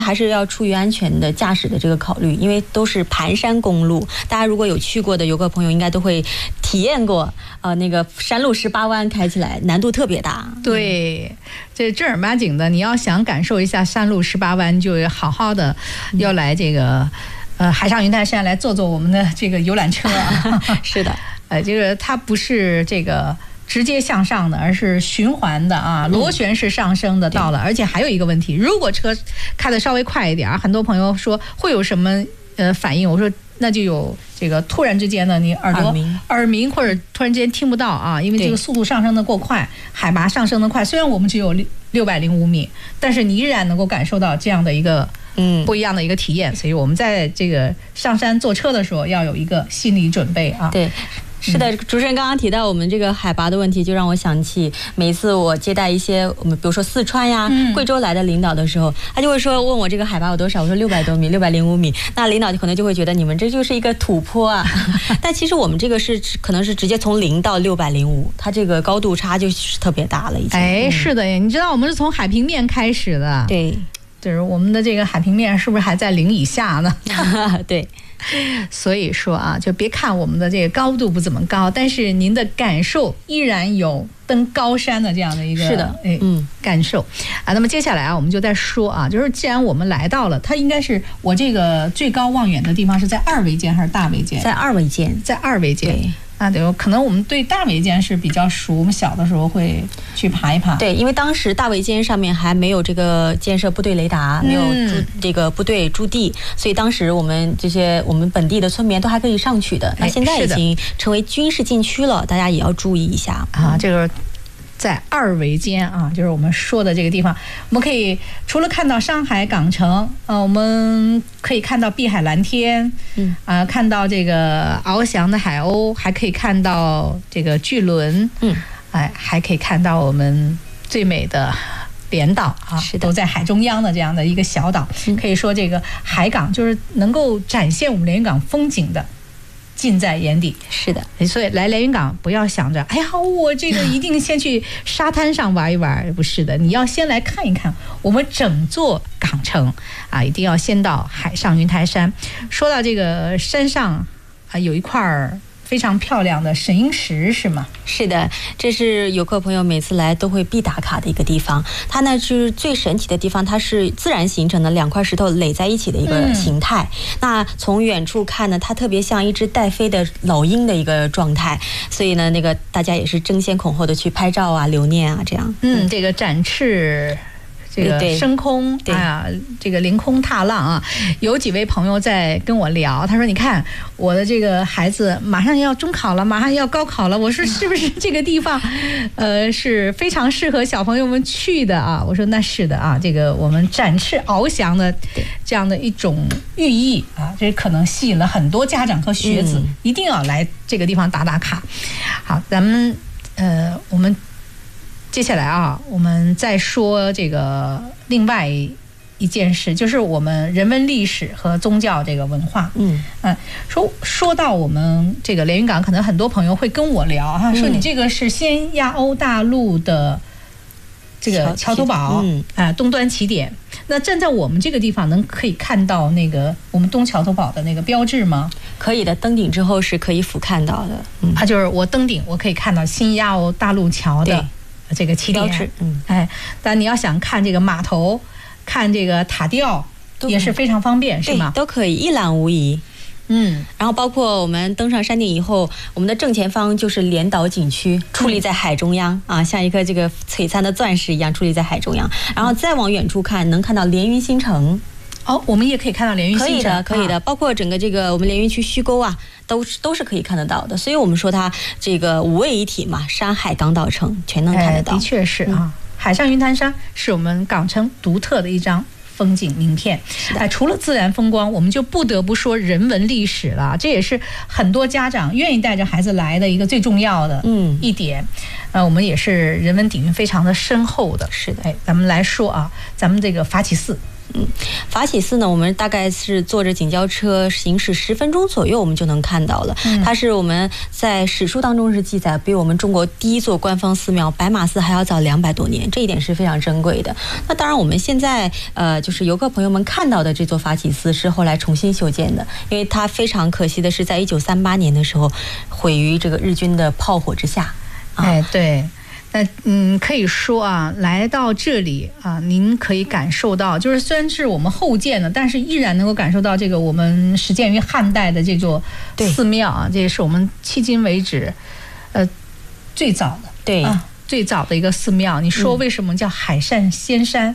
还是要出于安全的驾驶的这个考虑，因为都是盘山公路，大家如果有去过的游客朋友应该都会体验过，那个山路18弯开起来难度特别大。 对，这正儿八经的，你要想感受一下山路18弯，就好好的要来这个海上云台山来坐我们的这个游览车啊。 是的， 这个它不是这个直接向上的，而是循环的啊，螺旋式上升的到了。而且还有一个问题，如果车开得稍微快一点，很多朋友说会有什么反应？我说那就有这个突然之间呢，你耳鸣或者突然之间听不到啊，因为这个速度上升的过快，海拔上升的快。虽然我们只有605米，但是你依然能够感受到这样的一个不一样的一个体验。所以我们在这个上山坐车的时候要有一个心理准备啊。 对。是的，主持人刚刚提到我们这个海拔的问题，就让我想起每一次我接待一些我们比如说四川呀、贵州来的领导的时候，他就会说问我这个海拔有多少，我说600多米，605米，那领导可能就会觉得你们这就是一个土坡啊。但其实我们这个是可能是直接从0到605，它这个高度差就是特别大了已经。 是的，你知道我们是从海平面开始的。 对， 就是我们的这个海平面是不是还在0以下呢？ 对。 所以说啊，就别看我们的这个高度不怎么高，但是您的感受依然有登高山的这样的一个感受啊。那么接下来啊，我们就在说啊，就是既然我们来到了，它应该是我这个最高望远的地方是在2维间还是大维间？ 在2维间， 在2维间。 对。 对，可能我们对大维间是比较熟，我们小的时候会去爬一爬。 对，因为当时大维间上面还没有这个建设部队雷达，没有这个部队驻地，所以当时我们本地的村民都还可以上去的。那现在已经成为军事禁区了，大家也要注意一下啊。这个在2维间啊，就是我们说的这个地方，我们可以除了看到上海港城，我们可以看到碧海蓝天，看到这个翱翔的海鸥，还可以看到这个巨轮，还可以看到我们最美的连岛啊，都在海中央的这样的一个小岛。可以说这个海港就是能够展现我们连云港风景的，尽在眼底。 是的， 所以来连云港不要想着，哎呀，我这个一定先去沙滩上玩一玩，不是的，你要先来看一看我们整座港城啊，一定要先到海上云台山。说到这个山上啊，有一块非常漂亮的神鹰石是吗？ 是的，这是游客朋友每次来都会必打卡的一个地方。它呢是最神奇的地方，它是自然形成的2块石头垒在一起的一个形态。那从远处看呢，它特别像一只带飞的老鹰的一个状态，所以呢，那个大家也是争先恐后的去拍照啊、留念啊，这样。 这个展翅。这个升空这个凌空踏浪啊，有几位朋友在跟我聊，他说你看我的这个孩子马上要中考了，马上要高考了，我说是不是这个地方是非常适合小朋友们去的啊？我说那是的啊，这个我们展翅翱翔的这样的一种寓意啊，这可能吸引了很多家长和学子一定要来这个地方打打卡。好，咱们我们接下来啊，我们再说这个另外一件事，就是我们人文历史和宗教这个文化。说到我们这个连云港，可能很多朋友会跟我聊哈，说你这个是先亚欧大陆的这个桥头堡东端起点。那站在我们这个地方，可以看到那个我们东桥头堡的那个标志吗？ 可以的，登顶之后是可以俯瞰到的。 就是我登顶，我可以看到新亚欧大陆桥的这个起点。但你要想看这个码头，看这个塔吊，也是非常方便，是吗？ 都可以，一览无遗。然后包括我们登上山顶以后，我们的正前方就是连岛景区，矗立在海中央啊，像一颗这个璀璨的钻石一样矗立在海中央。然后再往远处看，能看到连云新城。 我们也可以看到连云新城。 可以的，包括整个这个我们连云区虚沟啊，都是可以看得到的。所以我们说它这个5位一体嘛，山海港岛城全能看得到。 的确是啊，海上云台山是我们港城独特的一张风景名片。除了自然风光，我们就不得不说人文历史了，这也是很多家长愿意带着孩子来的一个最重要的一点。我们也是人文底蕴非常的深厚的。 是的。 咱们来说啊，咱们这个法起寺法喜寺呢，我们大概是坐着景交车行驶10分钟左右，我们就能看到了。它是我们在史书当中是记载，比我们中国第一座官方寺庙白马寺还要早200多年，这一点是非常珍贵的。那当然，我们现在就是游客朋友们看到的这座法喜寺是后来重新修建的，因为它非常可惜的是，在1938年的时候毁于这个日军的炮火之下。 对。那可以说啊，来到这里啊，您可以感受到，就是虽然是我们后建的，但是依然能够感受到这个我们始建于汉代的这座寺庙啊，这也是我们迄今为止，最早的最早的一个寺庙。你说为什么叫海上仙山？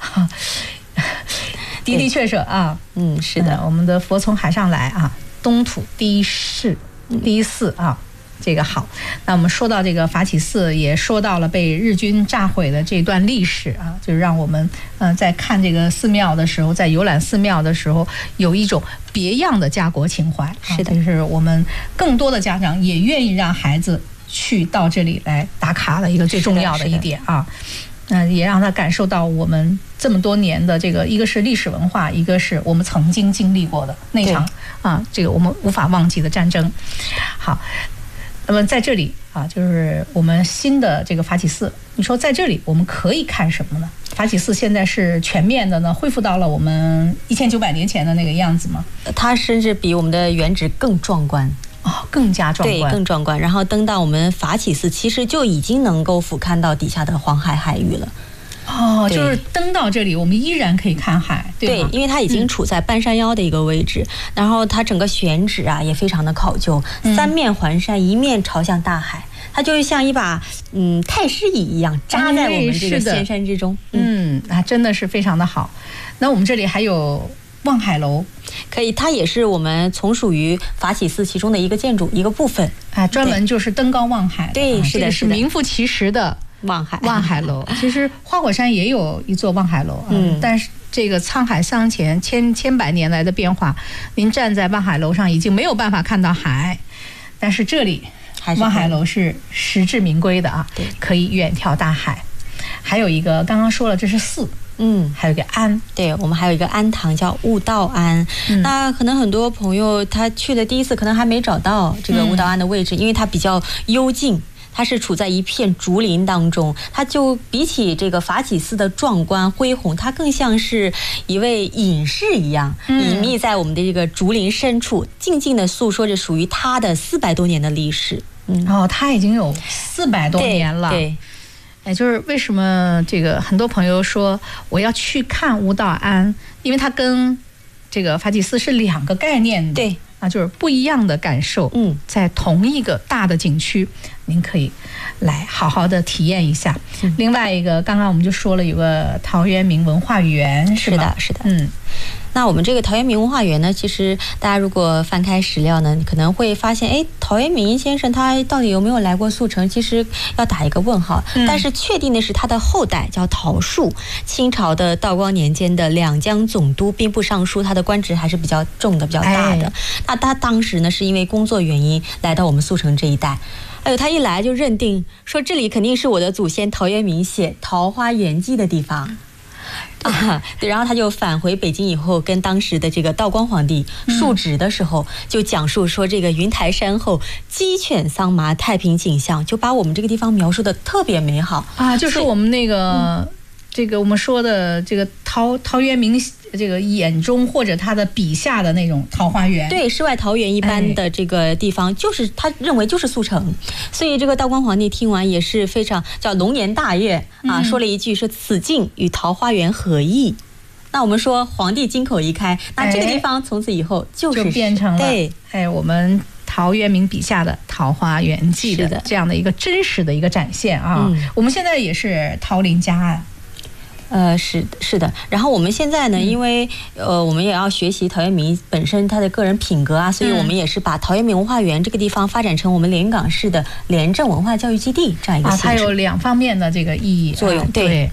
的确是啊， 是的， 我们的佛从海上来啊，东土第一寺啊。这个好，那我们说到这个法喜寺，也说到了被日军炸毁的这段历史啊，就让我们在看这个寺庙的时候，在游览寺庙的时候，有一种别样的家国情怀。 是的， 就是我们更多的家长也愿意让孩子去到这里来打卡的一个最重要的一点啊。也让他感受到我们这么多年的这个，一个是历史文化，一个是我们曾经经历过的那场这个我们无法忘记的战争。好。那么在这里啊，就是我们新的这个法喜寺，你说在这里我们可以看什么呢？法喜寺现在是全面的呢，恢复到了我们1900年前的那个样子吗？ 它甚至比我们的原址更壮观。 更加壮观， 对，更壮观。然后登到我们法喜寺，其实就已经能够俯瞰到底下的黄海海域了。 就是登到这里，我们依然可以看海，对， 因为它已经处在半山腰的一个位置，然后它整个选址啊也非常的考究，3面环山，一面朝向大海，它就像一把太师椅一样扎在我们这个仙山之中。 真的是非常的好。那我们这里还有望海楼， 可以，它也是我们从属于法喜寺其中的一个建筑一个部分， 专门就是登高望海。 对，是的， 是名副其实的望海楼。其实花果山也有一座望海楼，但是这个沧海桑田千百年来的变化，您站在望海楼上已经没有办法看到海，但是这里望海楼是实至名归的啊，可以远眺大海。还有一个刚刚说了，这是寺。还有一个庵， 对，我们还有一个庵堂叫悟道庵。那可能很多朋友他去的第一次可能还没找到这个悟道庵的位置，因为它比较幽静，它是处在一片竹林当中，它就比起这个法喜寺的壮观恢宏，它更像是一位隐士一样，隐秘在我们的这个竹林深处，静静地诉说着属于它的400多年的历史。 它已经有400多年了。 对。 就是为什么这个很多朋友说我要去看悟道庵，因为它跟这个法喜寺是2个概念的， 对就是不一样的感受。在同一个大的景区，您可以来好好的体验一下。另外一个，刚刚我们就说了有个陶渊明文化园，是吧？ 是的。那我们这个陶渊明文化园呢，其实大家如果翻开史料呢，可能会发现，陶渊明先生他到底有没有来过宿城，其实要打一个问号。但是确定的是，他的后代叫陶树，清朝的道光年间的两江总督、兵部尚书，他的官职还是比较重的、比较大的。那他当时呢，是因为工作原因来到我们宿城这一带。他一来就认定说，这里肯定是我的祖先陶渊明写《桃花源记》的地方。对，然后他就返回北京以后，跟当时的这个道光皇帝述职的时候，就讲述说这个云台山后鸡犬桑麻，太平景象，就把我们这个地方描述的特别美好就是我们那个这个我们说的这个陶渊明这个眼中或者他的笔下的那种桃花源， 对，世外桃源一般的这个地方，就是他认为就是速成。所以这个道光皇帝听完也是非常叫龙颜大悦说了一句说此境与桃花源何异。那我们说皇帝金口一开，那这个地方从此以后就变成了对我们陶渊明笔下的《桃花源记》的这样的一个真实的一个展现啊。我们现在也是桃林夹岸。 是的。然后我们现在呢，因为我们也要学习陶渊明本身他的个人品格所以我们也是把陶渊明文化园这个地方发展成我们连云港市的廉政文化教育基地这样一个形式。 它有2方面的这个意义作用。对。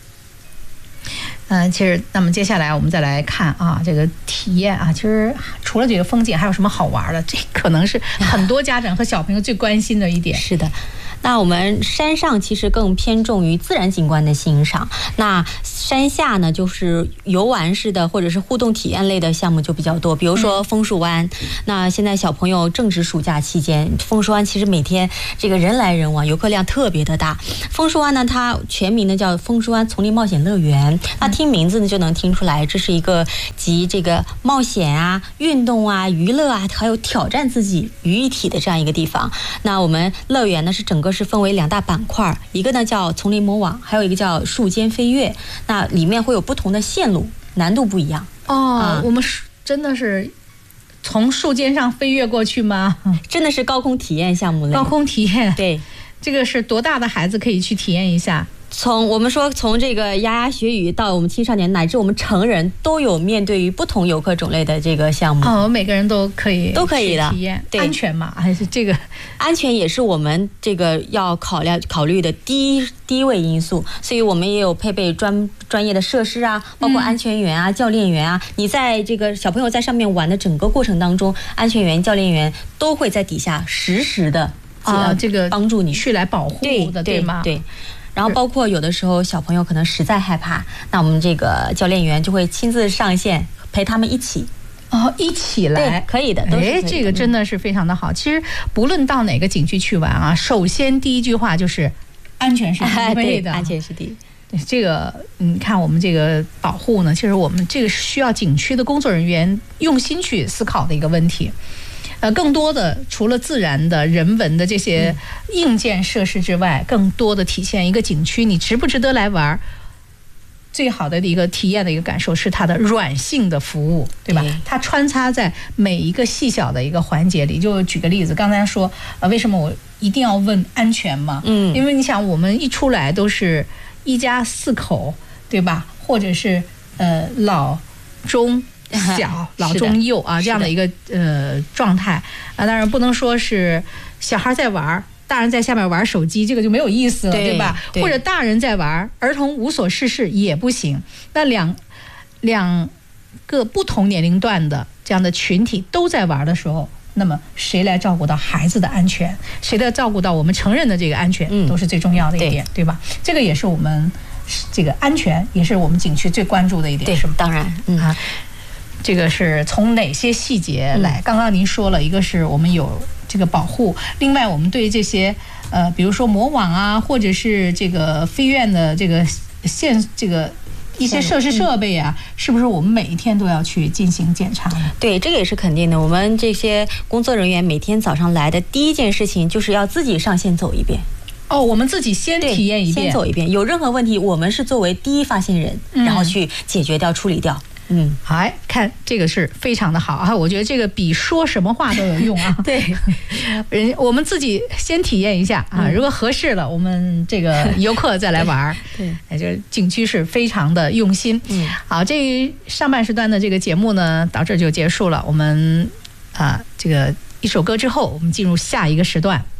其实那么接下来我们再来看这个体验其实除了这个风景还有什么好玩的，这可能是很多家长和小朋友最关心的一点。 是的。 那我们山上其实更偏重于自然景观的欣赏，那山下呢就是游玩式的或者是互动体验类的项目就比较多，比如说枫树湾。那现在小朋友正值暑假期间，枫树湾其实每天这个人来人往，游客量特别的大。枫树湾呢，它全名呢叫枫树湾丛林冒险乐园。那听名字呢就能听出来，这是一个集这个冒险啊、运动啊、娱乐啊，还有挑战自己于一体的这样一个地方。那我们乐园呢是整个是分为2大板块，一个呢叫丛林魔网，还有一个叫树间飞跃。那里面会有不同的线路，难度不一样。 我们真的是从树尖上飞跃过去吗？ 真的是高空体验项目类。 高空体验， 对， 这个是多大的孩子可以去体验一下？ 我们说从这个牙牙学语到我们青少年乃至我们成人都有面对于不同游客种类的这个项目。 每个人都可以的体验。安全嘛，还是这个安全也是我们这个要考虑的第一位因素，所以我们也有配备专业的设施啊，包括安全员啊、教练员啊。你在这个小朋友在上面玩的整个过程当中，安全员、教练员都会在底下实时的这个帮助你去来保护的，对吗？ 对。然后包括有的时候小朋友可能实在害怕，那我们这个教练员就会亲自上线陪他们一起。 一起来， 对，可以的。 这个真的是非常的好。其实不论到哪个景区去玩啊，首先第一句话就是安全是第一位的。 安全是第一。 这个你看我们这个保护呢，其实我们这个是需要景区的工作人员用心去思考的一个问题。更多的除了自然的人文的这些硬件设施之外，更多的体现一个景区你值不值得来玩。最好的一个体验的一个感受是它的软性的服务，对吧？它穿插在每一个细小的一个环节里。就举个例子，刚才说为什么我一定要问安全嘛？因为你想我们一出来都是一家4口，对吧？或者是老中小老中幼啊这样的一个状态啊，当然不能说是小孩在玩，大人在下面玩手机，这个就没有意思了，对吧？或者大人在玩，儿童无所事事也不行。那两个不同年龄段的这样的群体都在玩的时候，那么谁来照顾到孩子的安全，谁来照顾到我们成人的这个安全，都是最重要的一点，对吧？这个也是我们这个安全，也是我们景区最关注的一点，是吗？ 当然， 这个是从哪些细节来？刚刚您说了一个是我们有这个保护，另外我们对这些比如说魔网啊，或者是这个飞院的这个一些设施设备啊，是不是我们每一天都要去进行检查呢？ 对，这个也是肯定的。我们这些工作人员每天早上来的第一件事情就是要自己上线走一遍。 我们自己先体验一遍， 先走一遍，有任何问题我们是作为第一发现人，然后去解决掉、处理掉。 看这个是非常的好啊！我觉得这个比说什么话都有用啊。 对， 我们自己先体验一下啊，如果合适了，我们这个游客再来玩。 对， 这景区是非常的用心。好，这上半时段的这个节目呢，到这就结束了。我们这个一首歌之后，我们进入下一个时段。